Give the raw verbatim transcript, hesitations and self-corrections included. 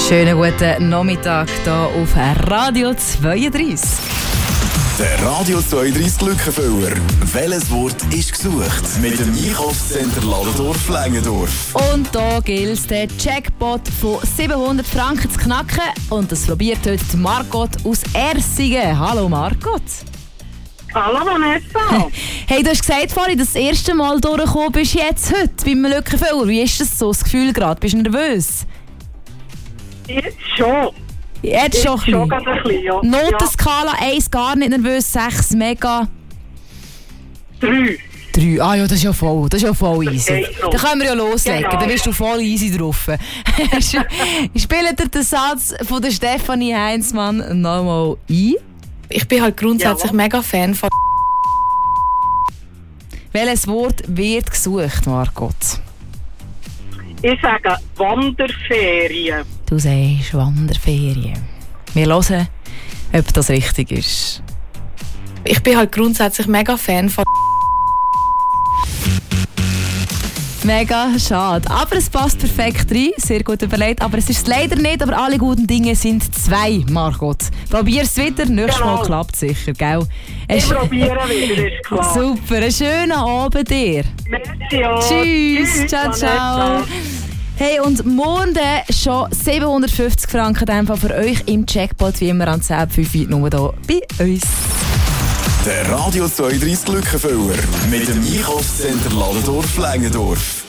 Schönen guten Nachmittag hier auf Radio zweiunddreißig. Der Radio zweiunddreißig Glückenfüller. Welches Wort ist gesucht? Mit dem Einkaufscenter Ladendorf-Längendorf. Und da gilt es, den Jackpot von siebenhundert Franken zu knacken. Und das probiert heute die Margot aus Ersingen. Hallo Margot. Hallo Vanessa. Hey, du hast gesagt vorhin, dass du das erste Mal durchgekommen bist jetzt heute beim Lückenfüller. Wie ist das so, das Gefühl gerade? Bist du nervös? Jetzt schon. Jetzt schon Jetzt schon ein bisschen, ja. Notenskala eins gar nicht nervös, sechs mega. Drei. drei. Ah ja, das ist ja voll, das ist ja voll easy. Okay, so. Dann können wir ja loslegen, Genau. dann bist du voll easy drauf. Spielt dir den Satz von der Stefanie Heinzmann nochmal ein? Ich bin halt grundsätzlich Ja. mega Fan von. Welches Wort wird gesucht, Margot? Ich sage Wanderferien. Du sagst Wanderferien. Wir hören, ob das richtig ist. Ich bin halt grundsätzlich mega Fan von. Mega schade. Aber es passt perfekt rein. Sehr gut überlegt. Aber es ist es leider nicht. Aber alle guten Dinge sind zwei, Margot. Probier's wieder. Nächstes Genau. Mal klappt sicher, gell? Ich Es- probiere wieder, ist klar. Super. Einen schönen Abend dir. Merci, ja. Tschüss. Ciao, Vanessa. ciao. Hey, und morgen schon siebenhundertfünfzig Franken in dem Fall für euch im Jackpot, wie immer an zehn fünf nur hier bei uns. Der Radio zweiunddreißig Glückenfüller. Mit dem Einkaufscenter Ladendorf-Längendorf.